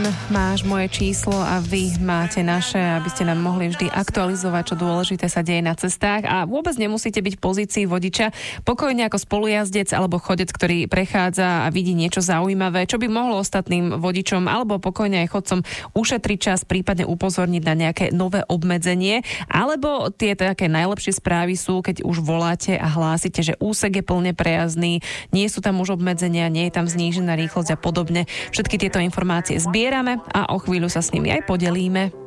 máš moje číslo a vy máte naše, aby ste nám mohli vždy aktualizovať, čo dôležité sa deje na cestách a vôbec nemusíte byť v pozícii vodiča. Pokojne ako spolujazdec alebo chodec, ktorý prechádza a vidí niečo zaujímavé, čo by mohlo ostatným vodičom alebo pokojne aj chodcom ušetriť čas, prípadne upozorniť na nejaké nové obmedzenie. Alebo tie také najlepšie správy sú, keď už voláte a hlásite, že úsek je plne prejazdný, nie sú tam už obmedzenia, nie je tam znížená rýchlosť a podobne. Všetky tieto informácie zbierame a o chvíľu sa s nimi aj podelíme.